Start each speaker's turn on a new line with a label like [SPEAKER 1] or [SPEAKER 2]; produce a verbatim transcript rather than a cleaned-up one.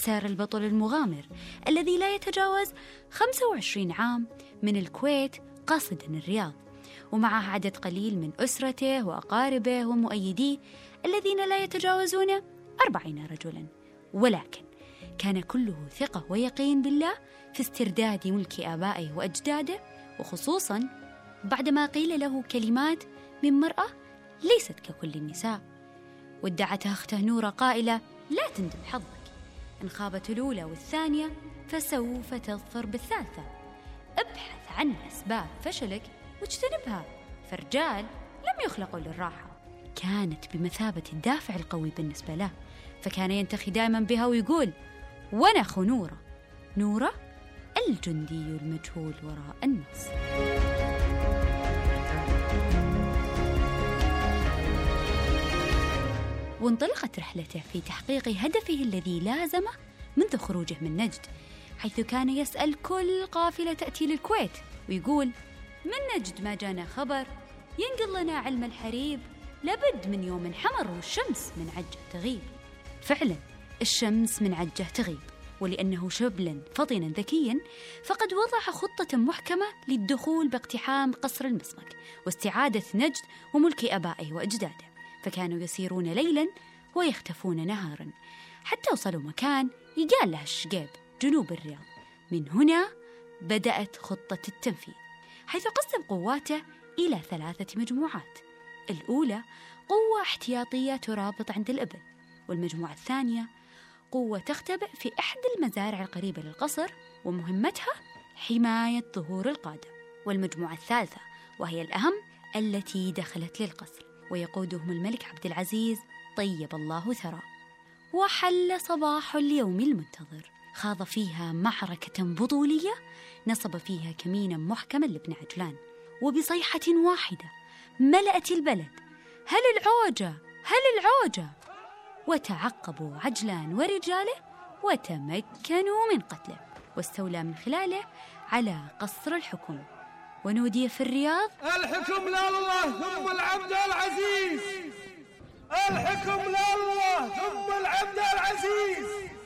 [SPEAKER 1] يسار البطل المغامر الذي لا يتجاوز خمسة وعشرين عام من الكويت قاصدا الرياض، ومعه عدد قليل من أسرته وأقاربه ومؤيديه الذين لا يتجاوزون أربعين رجلا، ولكن كان كله ثقة ويقين بالله في استرداد ملك آبائه وأجداده، وخصوصا بعدما قيل له كلمات من مرأة ليست ككل النساء، وادعتها أخته نورة قائلة: لا تندم حظك، إن خابت الأولى والثانية فسوف تظفر بالثالثة، ابحث عن أسباب فشلك واجتنبها، فالرجال لم يخلقوا للراحة. كانت بمثابة الدافع القوي بالنسبة له، فكان ينتخي دائما بها ويقول: وأنا أخو نورة، نورة الجندي المجهول وراء النص. وانطلقت رحلته في تحقيق هدفه الذي لازمه منذ خروجه من نجد، حيث كان يسأل كل قافلة تأتي للكويت ويقول: من نجد ما جانا خبر ينقل لنا علم الحريب، لابد من يوم حمر والشمس من عجه تغيب. فعلا الشمس من عجه تغيب، ولأنه شبلا فطنا ذكيا فقد وضع خطة محكمة للدخول باقتحام قصر المصمك واستعادة نجد وملك آبائه وأجداده، فكانوا يسيرون ليلا ويختفون نهارا حتى وصلوا مكان يقال له الشقيب جنوب الرياض. من هنا بدأت خطة التنفيذ، حيث قسم قواته إلى ثلاثة مجموعات. الأولى قوة احتياطية ترابط عند الإبل، والمجموعة الثانية قوة تختبئ في أحد المزارع القريبة للقصر ومهمتها حماية ظهور القادة، والمجموعة الثالثة وهي الأهم التي دخلت للقصر ويقودهم الملك عبد العزيز طيب الله ثراه. وحل صباح اليوم المنتظر، خاض فيها معركة بطولية نصب فيها كمينا محكما لابن عجلان، وبصيحة واحدة ملأت البلد: هل العوجة هل العوجة، وتعقبوا عجلان ورجاله وتمكنوا من قتله، واستولى من خلاله على قصر الحكم. ونودي في الرياض:
[SPEAKER 2] الحكم لله ثم العبد العزيز، الحكم لله ثم العبد العزيز.